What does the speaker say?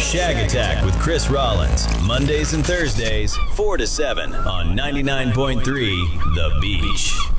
Shag Attack with Chris Rollins, Mondays and Thursdays, 4 to 7 on 99.3 The Beach.